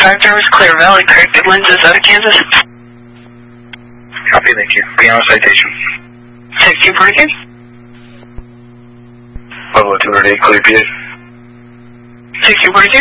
Drive drivers, Clear Valley, Craig Lenses out of Kansas. Copy, thank you. Be on citation. Check 242. Level 208, clear PA. Check 242.